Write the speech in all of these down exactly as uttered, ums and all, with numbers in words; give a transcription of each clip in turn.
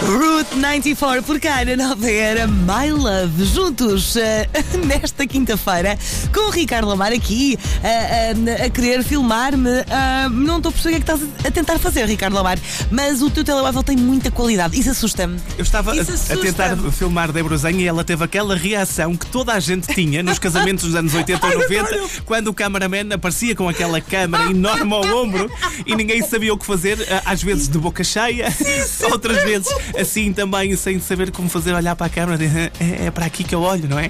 Route noventa e quatro, por cá na Nova Era, My Love, juntos uh, nesta quinta-feira, com o Ricardo Lamar aqui uh, uh, a querer filmar-me. Uh, não estou a perceber o que é que estás a tentar fazer, Ricardo Lamar, mas o teu telemóvel tem muita qualidade. Isso assusta-me. Eu estava Isso a, a tentar filmar Débora Zenha e ela teve aquela reação que toda a gente tinha nos casamentos dos anos oitenta ou noventa, quando o cameraman aparecia com aquela câmara enorme ao ombro e ninguém sabia o que fazer, às vezes de boca cheia, outras vezes assim também, sem saber como fazer, olhar para a câmara e dizer, é, é para aqui que eu olho, não é?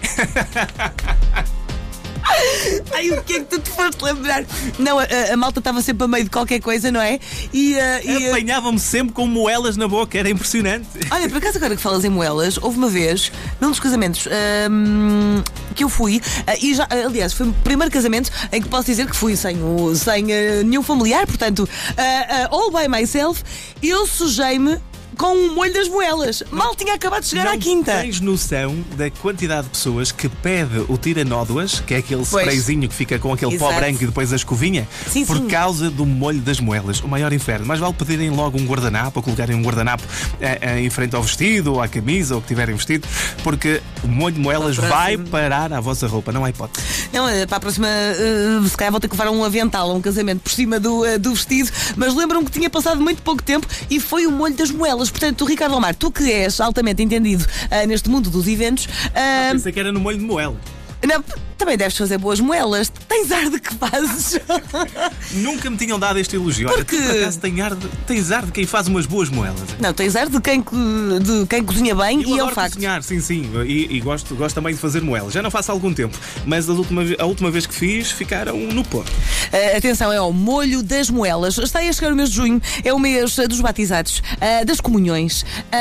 Ai, o que é que tu te foste lembrar? Não, a, a malta estava sempre a meio de qualquer coisa, não é? E, uh, e apanhava-me sempre com moelas na boca, era impressionante. Olha, por acaso agora que falas em moelas, houve uma vez, num dos casamentos um, que eu fui, uh, e já, aliás, foi o primeiro casamento em que posso dizer que fui sem, o, sem uh, nenhum familiar, portanto, uh, uh, all by myself, eu sujei-me com o molho das moelas. Mal tinha acabado de chegar não à quinta. Tens noção da quantidade de pessoas que pede o tira-nódoas, que é aquele pois. sprayzinho que fica com aquele Exato. pó branco e depois a escovinha, sim, por sim. causa do molho das moelas. O maior inferno. Mas vale pedirem logo um guardanapo, ou colocarem um guardanapo eh, eh, em frente ao vestido ou à camisa ou o que tiverem vestido, porque o molho de moelas vai parar à vossa roupa, não há hipótese. Não, para a próxima, uh, se calhar vou ter que levar um avental a um casamento por cima do, uh, do vestido, mas lembram-me que tinha passado muito pouco tempo e foi o molho das moelas. Portanto, Ricardo Lamar, tu que és altamente entendido uh, neste mundo dos eventos. Uh, Pensei que era no molho de moela. Não, também deves fazer boas moelas. Tens ar de que fazes. Nunca me tinham dado este elogio. Porque... Olha, tu, por acaso, tens ar, de, tens ar de quem faz umas boas moelas. Não, tens ar de quem, de quem cozinha bem. Eu e é adoro o facto. cozinhar, sim, sim. E, e gosto, gosto também de fazer moelas. Já não faço há algum tempo, mas a última, a última vez que fiz ficaram no pó. Uh, atenção, é ao molho das moelas. Está a chegar o mês de junho. É o mês uh, dos batizados, uh, das comunhões,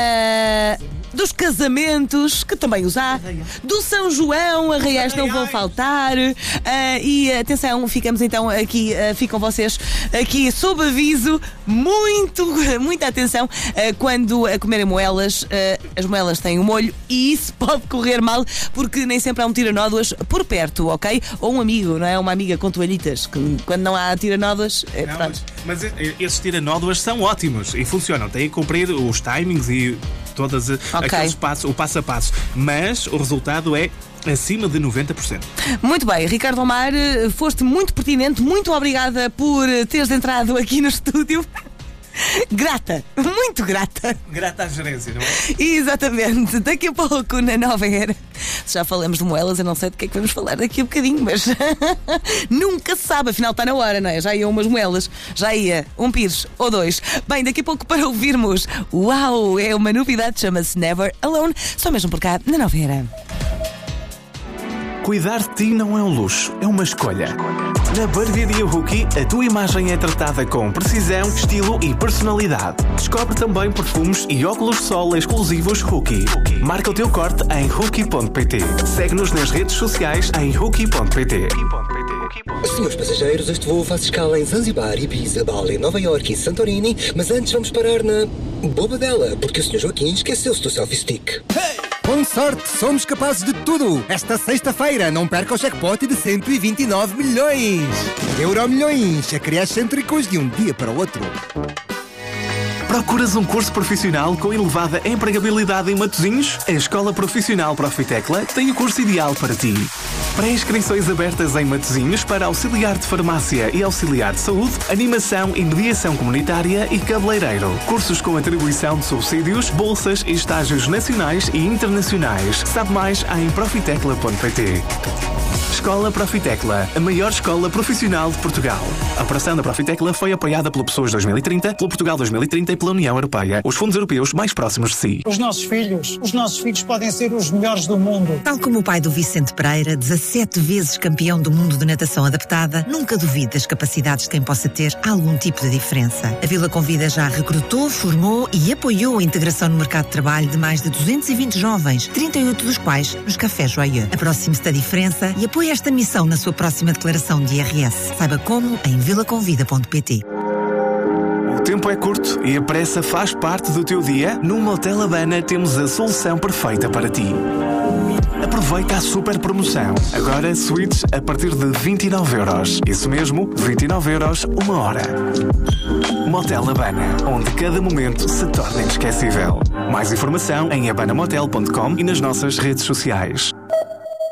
uh, dos casamentos, que também os há, do São João, arraiais não vão faltar. Uh, e atenção, ficamos então aqui, uh, ficam vocês aqui sob aviso, muito, muita atenção uh, quando a comerem moelas. Uh, as moelas têm o molho e isso pode correr mal, porque nem sempre há um tira-nódoas por perto, ok? Ou um amigo, não é? Uma amiga com toalhitas, que quando não há tira-nódoas, é, não, pronto. Mas, mas esses tira-nódoas são ótimos e funcionam. Têm que cumprir os timings e todas okay. aqueles passos, o passo a passo. Mas o resultado é acima de noventa por cento. Muito bem, Ricardo Lamar, foste muito pertinente. Muito obrigada por teres entrado aqui no estúdio. Grata, muito grata. Grata à gerência, não é? Exatamente, daqui a pouco na Nova Era. Já falamos de moelas, eu não sei de que é que vamos falar daqui a bocadinho, mas nunca se sabe, afinal está na hora, não é? Já ia umas moelas, já ia um pires ou dois. Bem, daqui a pouco para ouvirmos, uau, é uma novidade, chama-se Never Alone, só mesmo por cá na Nova Era. Cuidar de ti não é um luxo, é uma escolha. Na Barbearia Rookie, a tua imagem é tratada com precisão, estilo e personalidade. Descobre também perfumes e óculos de sol exclusivos Rookie. Marca o teu corte em rookie ponto pt. Segue-nos nas redes sociais em rookie ponto pt. Senhores passageiros, este voo faz escala em Zanzibar, Ibiza, Bali, Nova Iorque e Santorini, mas antes vamos parar na Bobadela, porque o senhor Joaquim esqueceu-se do selfie stick. Hey! Com sorte, somos capazes de tudo! Esta sexta-feira, não perca o jackpot de cento e vinte e nove milhões! Euromilhões, a criar cêntricos de um dia para o outro. Procuras um curso profissional com elevada empregabilidade em Matosinhos? A Escola Profissional Profitecla tem o curso ideal para ti. Pré-inscrições abertas em Matosinhos para auxiliar de farmácia e auxiliar de saúde, animação e mediação comunitária e cabeleireiro. Cursos com atribuição de subsídios, bolsas e estágios nacionais e internacionais. Sabe mais em profitecla ponto pt. Escola Profitecla, a maior escola profissional de Portugal. A operação da Profitecla foi apoiada pelo Pessoas dois mil e trinta, pelo Portugal dois mil e trinta e pela União Europeia, os fundos europeus mais próximos de si. Os nossos filhos, os nossos filhos podem ser os melhores do mundo. Tal como o pai do Vicente Pereira, dezassete vezes campeão do mundo de natação adaptada, nunca duvide das capacidades de quem possa ter algum tipo de diferença. A Vila Convida já recrutou, formou e apoiou a integração no mercado de trabalho de mais de duzentos e vinte jovens, trinta e oito dos quais nos Cafés Joyeux. Aproxime-se da diferença e apoie esta missão na sua próxima declaração de I R S. Saiba como em vila convida ponto pt. O tempo é curto e a pressa faz parte do teu dia? No Motel Habana temos a solução perfeita para ti. aproveita a super promoção. Agora, suítes a partir de vinte e nove euros. Isso mesmo, vinte e nove euros, uma hora. Motel Habana, onde cada momento se torna inesquecível. Mais informação em habana motel ponto com e nas nossas redes sociais.